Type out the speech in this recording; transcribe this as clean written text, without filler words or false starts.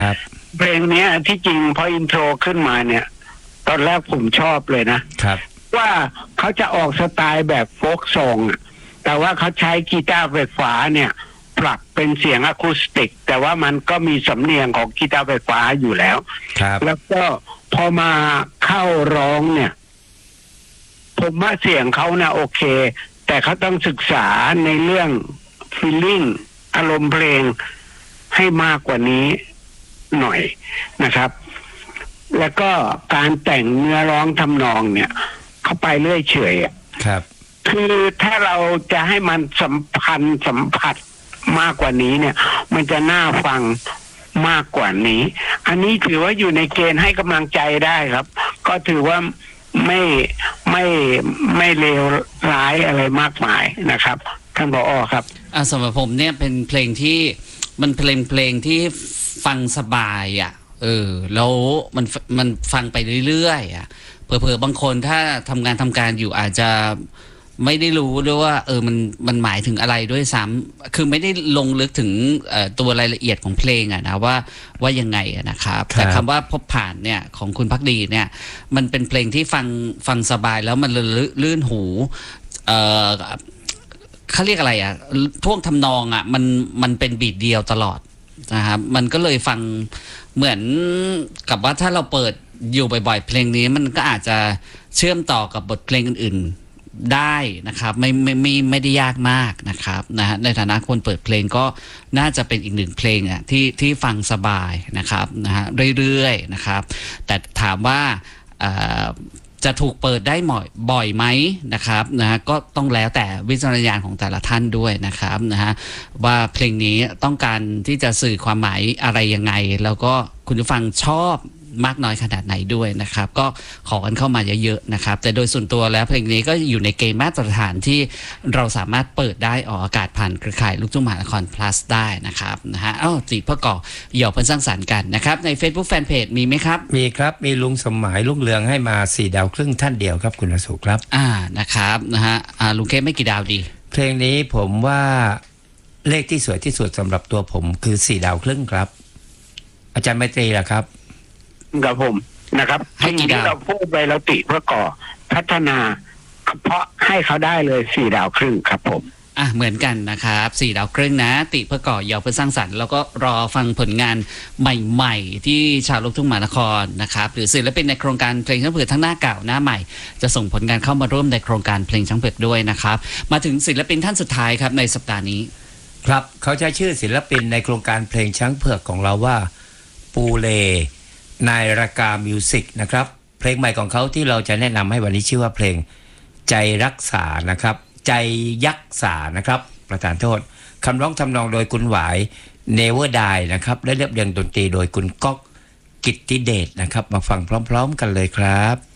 ครับเพลงนี้ที่จริงพออินโทรขึ้นมาเนี่ยตอนแรกผมชอบเลยนะครับว่าเขาจะออกสไตล์แบบโฟล์กซองแต่ว่าเขาใช้กีตาร์ไฟฟ้าเนี่ยปรับเป็นเสียงอะคูสติกแต่ว่ามันก็มีสำเนียงของกีตาร์ไฟฟ้าอยู่แล้วแล้วก็พอมาเข้าร้องเนี่ยผมว่าเสียงเขานะโอเคแต่เขาต้องศึกษาในเรื่อง feeling อารมณ์เพลงให้มากกว่านี้หน่อยนะครับแล้วก็การแต่งเนื้อร้องทำนองเนี่ยเข้าไปเรื่อยเฉยครับคือถ้าเราจะให้มันสัมผัสมากกว่านี้เนี่ยมันจะน่าฟังมากกว่านี้อันนี้ถือว่าอยู่ในเกณฑ์ให้กำลังใจได้ครับก็ถือว่าไม่เลวร้ายอะไรมากมายนะครับท่านผอ.ครับสำหรับผมเนี่ยเป็นเพลงที่มันเพลงที่ฟังสบายแล้วมันฟังไปเรื่อยๆเผลอๆบางคนถ้าทำงานอยู่อาจจะไม่ได้รู้ด้วยว่ามันหมายถึงอะไรด้วยซ้ำคือไม่ได้ลงลึกถึงตัวรายละเอียดของเพลงนะว่ายังไงนะครับแต่คำว่าพบผ่านเนี่ยของคุณภักดีเนี่ยมันเป็นเพลงที่ฟังสบายแล้วมันลื่นหูเขาเรียกอะไรท่วงทำนองมันเป็นบีทเดียวตลอดนะครับมันก็เลยฟังเหมือนกับว่าถ้าเราเปิดอยู่บ่อยๆเพลงนี้มันก็อาจจะเชื่อมต่อกับบทเพลงอื่นๆได้นะครับไม่ได้ยากมากนะครับนะฮะในฐานะคนเปิดเพลงก็น่าจะเป็นอีกหนึ่งเพลงที่ฟังสบายนะครับนะฮะเรื่อยๆนะครับแต่ถามว่าจะถูกเปิดได้บ่อยไหมนะครับนะฮะก็ต้องแล้วแต่วิจารณญาณของแต่ละท่านด้วยนะครับนะฮะว่าเพลงนี้ต้องการที่จะสื่อความหมายอะไรยังไงแล้วก็คุณผู้ฟังชอบมากน้อยขนาดไหนด้วยนะครับก็ขอกันเข้ามาเยอะๆนะครับแต่โดยส่วนตัวแล้วเพลงนี้ก็อยู่ในเกณฑ์มาตรฐานที่เราสามารถเปิดได้ออกอากาศผ่านเครือข่ายลูกทุ่งมหานคร plus ได้นะครับนะฮะตีเพื่อก่อเหยี่ยวเพื่อสร้างสรรค์กันนะครับใน Facebook Fanpage มีไหมครับมีครับมีลุงสมหมายลุงเรืองให้มา4 ดาวครึ่งท่านเดียวครับคุณอสุครับนะครับนะฮะลุงเคไม่กี่ดาวดีเพลงนี้ผมว่าเลขที่สวยที่สุดสำหรับตัวผมคือ4 ดาวครึ่งครับอาจารย์ไมตรีล่ะครับกับผมนะครับสิ่งที่เราพูดไปเราติเพื่อก่อพัฒนาเพราะให้เขาได้เลย4 ดาวครึ่งครับผมเหมือนกันนะครับ4 ดาวครึ่งนะติเพื่อก่อเหยี่ยวเพื่อสร้างสรรค์แล้วก็รอฟังผลงานใหม่ๆที่ชาวลูกทุ่งมหานครนะครับหรือศิลปินในโครงการเพลงช้างเผือกทั้งหน้าเก่าหน้าใหม่จะส่งผลงานเข้ามาร่วมในโครงการเพลงช้างเผือกด้วยนะครับมาถึงศิลปินท่านสุดท้ายครับในสัปดาห์นี้ครับเขาใช้ชื่อศิลปินในโครงการเพลงช้างเผือกของเราว่าปูเลนายรากามิวสิกนะครับเพลงใหม่ของเขาที่เราจะแนะนำให้วันนี้ชื่อว่าเพลงใจรักษานะครับใจยักษานะครับประธานโทษคำร้องทำนองโดยคุณหวายเนเวอร์ไดนะครับและเรียบเรียงดนตรีโดยคุณก๊อกกิตติเดชนะครับมาฟังพร้อมๆกันเลยครับ